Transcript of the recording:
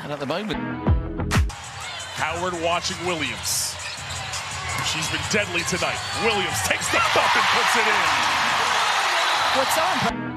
And at the moment, Howard watching Williams. She's been deadly tonight. Williams takes the bump and puts it in. what's on?